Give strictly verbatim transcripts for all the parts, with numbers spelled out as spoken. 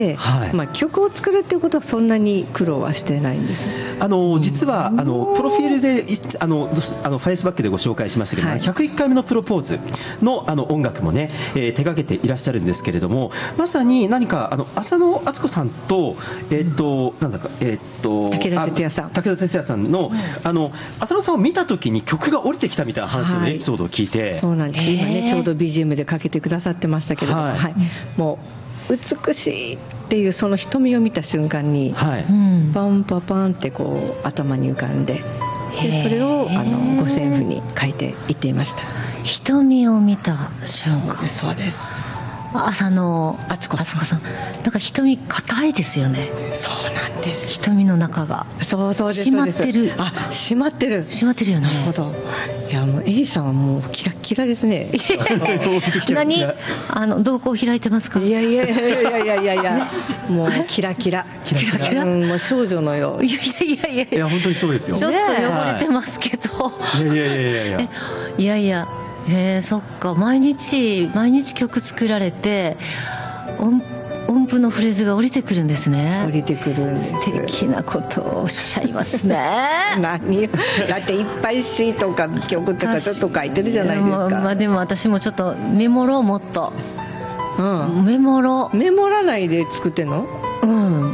はい、まあ、曲を作るっていうことはそんなに苦労はしてないんです。 あの実はあのプロフィールであのあのファイスバックでご紹介しましたけど、はい、ひゃくいっかいめのプロポーズ の, あの音楽もね、えー、手掛けていらっしゃるんですけれども、まさに何かあの浅野敦子さんと、えーとなんだかえー、と武田鉄矢さん武田鉄矢さんの、うん、あの浅野さんを見たときに曲が降りてきたみたいな話のエピソードを聞いて、はい、 そうなんです。今ねちょうど ビージーエム でかけてくださってましたけれども、はいはい、もう美しいっていうその瞳を見た瞬間に、はい、パンパパンってこう頭に浮かんで、でそれをあの五線譜に書いていっていました。 瞳を見た瞬間。 そうです、そうです。 浅野敦子さん、なんか瞳硬いですよね。 そうなんです。 瞳の中がそうそうです、 閉まってる。 あ、閉まってる閉まってるよね。 なるほど。いやもうエリさんはもうキラキラですね。 何あの瞳孔開いてますか。 いやいやいやいやいやいやいや、ね、もうキラキラキラキラ、 うん、もう少女のよう。 いやいやいやいやいや本当にそうですよ。 ちょっと汚れてますけど、 ね、いやいやいやいやいやいや、えー、そっか。毎日毎日曲作られて音音符のフレーズが降りてくるんですね。 降りてくるんです。 素敵なことをおっしゃいますね。 何だっていっぱい詩とか曲とかちょっと書いてるじゃないですか。 まあ、でも私もちょっとメモろう、もっと、うん、メモろう。 メモらないで作ってんの？ うん、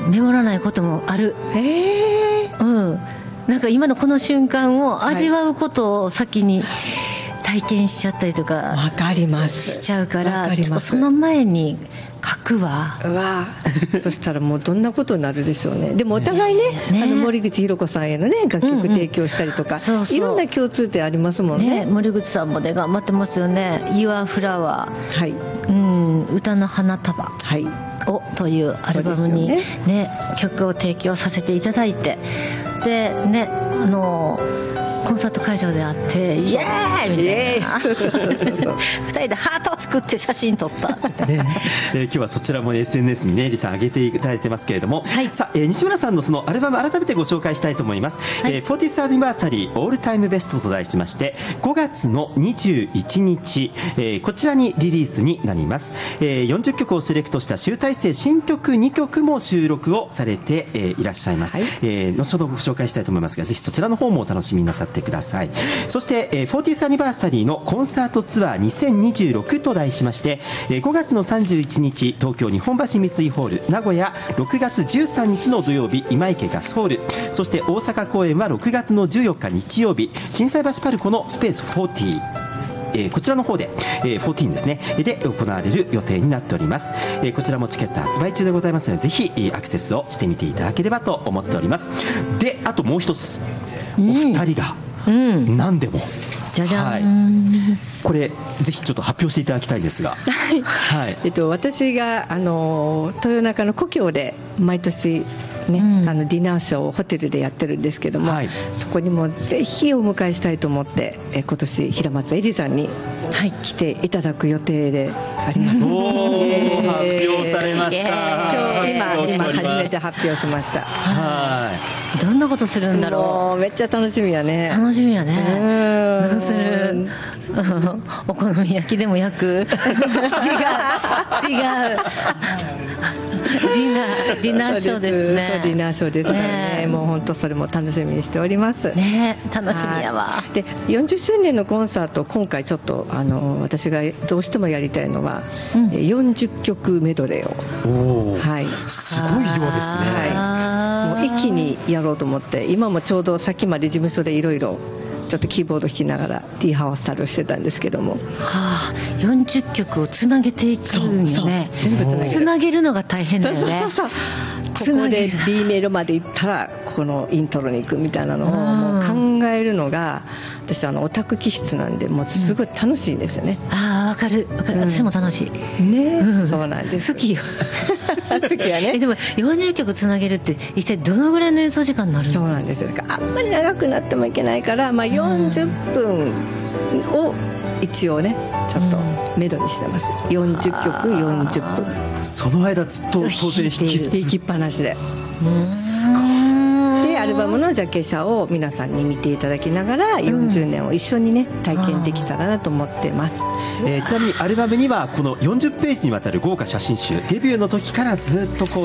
メモらないこともある。 へえ。 うん、なんか今のこの瞬間を味わうことを先に、はい、体験しちゃったりとかわかりますしちゃうから、ちょっとその前に書くわ。 うわそしたらもうどんなことになるでしょうね。でもお互い ね, ね, ねあの森口博子さんへの、ね、楽曲提供したりとか、うんうん、そうそう、いろんな共通点ありますもん ね, ね。 森口さんもね頑張ってますよね。 Your Flower、はい、うん、歌の花束、はい、をというアルバムに、ねね、曲を提供させていただいて、でね、あのコンサート会場であってイエーイみたいなふたりでハートを作って写真撮ったみたいな、ねえー、今日はそちらも エスエヌエス にねエリさん上げていただいてますけれども、はい、さあ、えー、西村さんのそのアルバム改めてご紹介したいと思います、はい、えー、フォーティース アニバーサリーオールタイムベストと題しましてごがつのにじゅういちにち、えー、こちらにリリースになります、えー、よんじゅっきょくをセレクトした集大成新曲にきょくも収録をされて、えー、いらっしゃいます、はい、えー、後ほどご紹介したいと思いますが、ぜひそちらの方もお楽しみになさってください。そして、えー、フォーティース アニバーサリーのコンサートツアーにせんにじゅうろくと題しまして、えー、ごがつのさんじゅういちにち東京日本橋三井ホール、名古屋ろくがつじゅうさんにちの土曜日今池ガスホール、そして大阪公演はろくがつのじゅうよっか日曜日心斎橋パルコのスペースフォーティー、えー、こちらの方で、えー、じゅうよんですねで行われる予定になっております、えー、こちらもチケット発売中でございますので、ぜひアクセスをしてみていただければと思っております。で、あともう一つ、お二人が何でも、うん、 じゃじゃん、はい、 これぜひちょっと発表していただきたいですが、 はいはい、えっと、私があの豊中の故郷で毎年ね、うん、あのディナーショーをホテルでやってるんですけども、はい、そこにもぜひお迎えしたいと思ってえ今年平松絵里さんに、はい、来ていただく予定であります。 おー、発表されました。 今日 今, 今初めて発表しました。 はい、どんなことするんだろう。 もうめっちゃ楽しみやね。 楽しみやね。どうするお好み焼きでも焼く違う違うディナーディナーショーですね。 そうディナーショーですからね、ね、もう本当それも楽しみにしておりますね。楽しみやわ。 でよんじゅっしゅうねんのコンサート、今回ちょっとあの私がどうしてもやりたいのは、うん、よんじゅっきょくメドレーを、 お、はい、すごい量ですね。 はい、もう一気にやろうと思って、今もちょうどさっきまで事務所でいろいろちょっとキーボード弾きながらリハーサルをしてたんですけども、 はあ、よんじゅっきょくをつなげていくんよね。 全部つなげる、 つなげるのが大変だよね。そうそうそうそう、ここで B メロまで行ったらこのイントロに行くみたいなのをもう考えるのが、私あのオタク気質なんでもうすごい楽しいんですよね、 うん、ああ分かる分かる、うん、私も楽しいね、うん、そうなんです。 好きよ好きやね。 えでもよんじゅっきょくつなげるって一体どのぐらいの演奏時間になるの？ そうなんですよ。あんまり長くなってもいけないから、まあ、よんじゅっぷんを一応ねちょっとメドにしてます。よんじゅっきょくよんじゅっぷん、 その間ずっと当然弾き弾きっぱなしで、すごい。でアルバムのジャケ写を皆さんに見ていただきながらよんじゅうねんを一緒にね体験できたらなと思ってます、 えー、ちなみにアルバムにはこのよんじゅっページにわたる豪華写真集、デビューの時からずっとこ